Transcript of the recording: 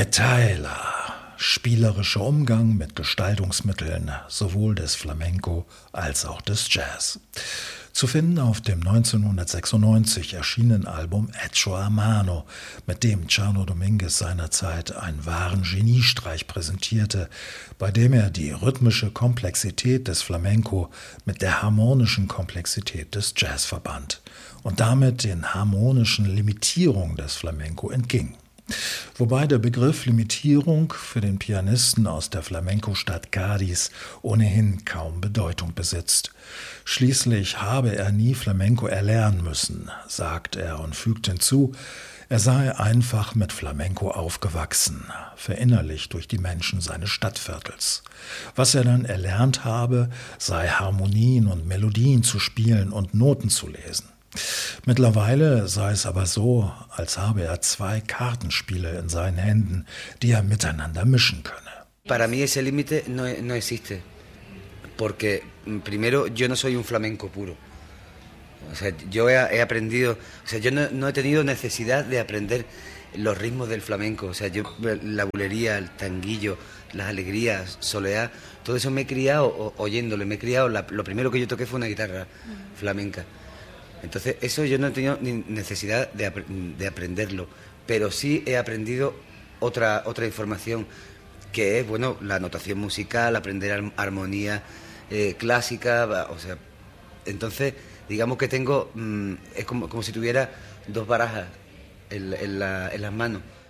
Retaila, spielerischer Umgang mit Gestaltungsmitteln sowohl des Flamenco als auch des Jazz. Zu finden auf dem 1996 erschienenen Album Hecho a Mano, mit dem Chano Dominguez seinerzeit einen wahren Geniestreich präsentierte, bei dem er die rhythmische Komplexität des Flamenco mit der harmonischen Komplexität des Jazz verband und damit den harmonischen Limitierungen des Flamenco entging. Wobei der Begriff Limitierung für den Pianisten aus der Flamenco-Stadt Cádiz ohnehin kaum Bedeutung besitzt. Schließlich habe er nie Flamenco erlernen müssen, sagt er und fügt hinzu, er sei einfach mit Flamenco aufgewachsen, verinnerlicht durch die Menschen seines Stadtviertels. Was er dann erlernt habe, sei Harmonien und Melodien zu spielen und Noten zu lesen. Mittlerweile sei es aber so, als habe er 2 Kartenspiele in seinen Händen, die er miteinander mischen könne. Para mí ese límite no existe, porque primero yo no soy un flamenco puro. O sea, yo he aprendido, o sea, yo no he tenido necesidad de aprender los ritmos del flamenco. O sea, yo la bulería, el tanguillo, las alegrías, soleá, todo eso me he criado oyéndolo, lo primero que yo toqué fue una guitarra flamenca. Entonces, eso yo no he tenido ni necesidad de aprenderlo, pero sí he aprendido otra información, que es, bueno, la notación musical, aprender armonía clásica, o sea, entonces, digamos que tengo, es como si tuviera 2 barajas en las manos.